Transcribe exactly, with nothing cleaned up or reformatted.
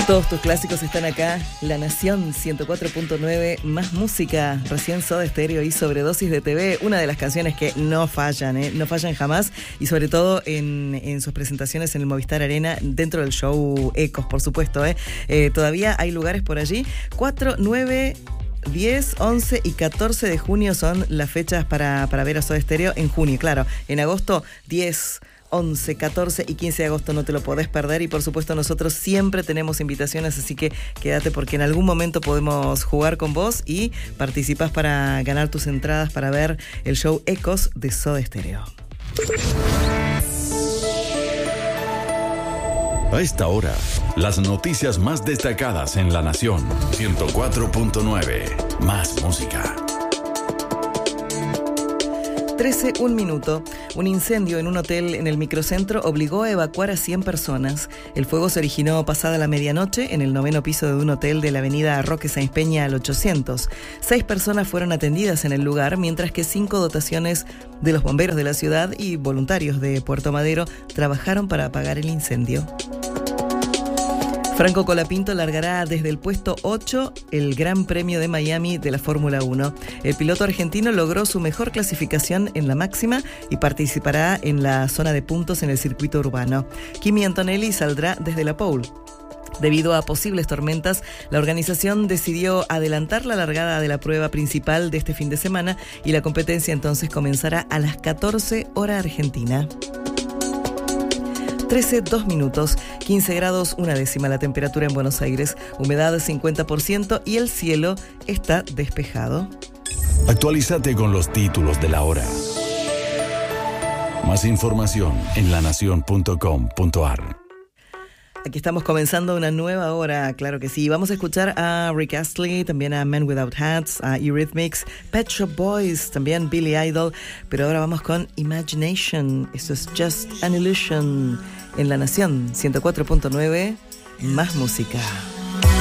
Todos tus clásicos están acá. La Nación ciento cuatro punto nueve, más música. Recién Soda Stereo y Sobredosis de T V, una de las canciones que no fallan, ¿eh? No fallan jamás, y sobre todo en, en sus presentaciones en el Movistar Arena, dentro del show Ecos, por supuesto, ¿eh? Eh, todavía hay lugares por allí. cuatro, nueve, diez, once y catorce de junio son las fechas para, para ver a Soda Stereo en junio, claro. En agosto, diez, once, catorce y quince de agosto no te lo podés perder, y por supuesto nosotros siempre tenemos invitaciones, así que quédate porque en algún momento podemos jugar con vos y participás para ganar tus entradas para ver el show Ecos de Soda Stereo. A esta hora, las noticias más destacadas en La Nación. ciento cuatro punto nueve, más música. trece, un minuto. Un incendio en un hotel en el microcentro obligó a evacuar a cien personas. El fuego se originó pasada la medianoche en el noveno piso de un hotel de la avenida Roque Sáenz Peña al ochocientos. Seis personas fueron atendidas en el lugar, mientras que cinco dotaciones de los bomberos de la ciudad y voluntarios de Puerto Madero trabajaron para apagar el incendio. Franco Colapinto largará desde el puesto ocho el Gran Premio de Miami de la Fórmula uno. El piloto argentino logró su mejor clasificación en la máxima y participará en la zona de puntos en el circuito urbano. Kimi Antonelli saldrá desde la pole. Debido a posibles tormentas, la organización decidió adelantar la largada de la prueba principal de este fin de semana, y la competencia entonces comenzará a las catorce hora argentina. trece, dos minutos, quince grados, una décima la temperatura en Buenos Aires, humedad cincuenta por ciento y el cielo está despejado. Actualízate con los títulos de la hora. Más información en la nación punto com punto a r. Aquí estamos comenzando una nueva hora, claro que sí. Vamos a escuchar a Rick Astley, también a Men Without Hats, a Eurythmics, Pet Shop Boys, también Billy Idol. Pero ahora vamos con Imagination. Esto es Just an Illusion en La Nación ciento cuatro punto nueve, más música.